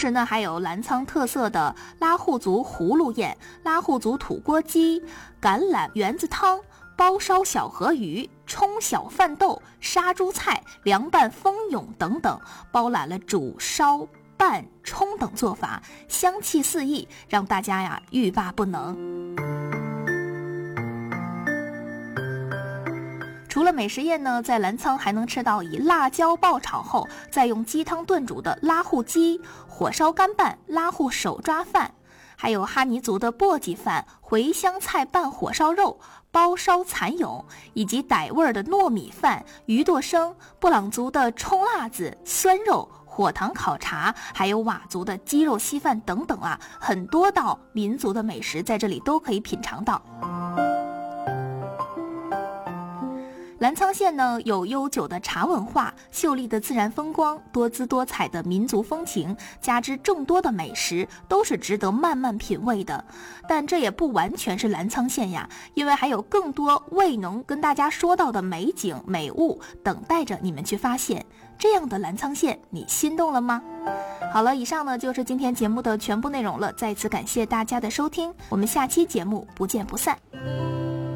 时呢，还有澜沧特色的拉祜族葫芦宴、拉祜族土锅鸡、橄榄圆子汤、包烧小河鱼、冲小饭豆、杀猪菜、凉拌蜂蛹等等，包揽了煮、烧、拌、冲等做法，香气四溢，让大家呀欲罢不能。除了美食宴呢，在澜沧还能吃到以辣椒爆炒后再用鸡汤炖煮的拉祜鸡、火烧干拌拉祜手抓饭，还有哈尼族的簸箕饭、茴香菜拌火烧肉、包烧蚕蛹，以及傣味的糯米饭、鱼剁生、布朗族的冲辣子、酸肉、火塘烤茶，还有佤族的鸡肉稀饭等等啊，很多道民族的美食在这里都可以品尝到。澜沧县呢有悠久的茶文化、秀丽的自然风光、多姿多彩的民族风情，加之众多的美食，都是值得慢慢品味的。但这也不完全是澜沧县呀，因为还有更多未能跟大家说到的美景美物等待着你们去发现。这样的澜沧县，你心动了吗？好了，以上呢就是今天节目的全部内容了，再次感谢大家的收听，我们下期节目不见不散。